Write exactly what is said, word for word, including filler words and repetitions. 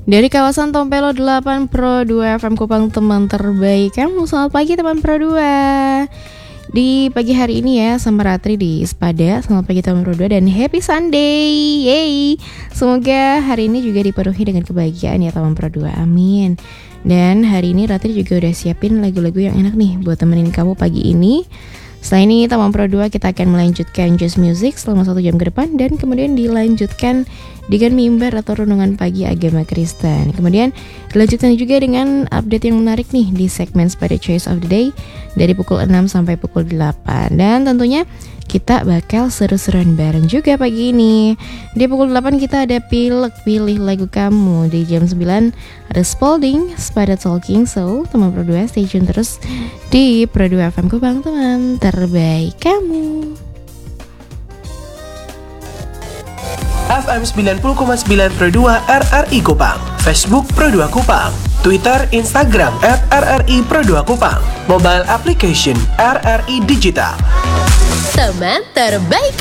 Dari kawasan Tompelo delapan Pro dua F M Kupang, teman terbaik kamu. Selamat pagi teman Pro dua. Di pagi hari ini ya, sama Ratri di Sepada. Selamat pagi teman Pro dua dan happy Sunday. Yeay. Semoga hari ini juga dipenuhi dengan kebahagiaan ya teman Pro dua. Amin. Dan hari ini Ratri juga udah siapin lagu-lagu yang enak nih buat temenin kamu pagi ini. Setelah ini teman Pro dua kita akan melanjutkan Just Music selama satu jam ke depan, dan kemudian dilanjutkan dengan mimbar atau renungan pagi agama Kristen. Kemudian dilanjutkan juga dengan update yang menarik nih di segmen Sepada Choice of the Day dari pukul enam sampai pukul delapan. Dan tentunya kita bakal seru-seruan bareng juga pagi ini. Di pukul delapan kita ada Pilek Pilih Lagu Kamu. Di jam sembilan ada Spalding Sepada Talking. So teman Pro dua stay tune terus di Pro dua F M Kupang, teman terbaik kamu. F M sembilan puluh koma sembilan Pro dua R R I Kupang, Facebook Pro dua Kupang, Twitter, Instagram at R R I Pro dua Kupang, mobile application R R I Digital. Teman terbaik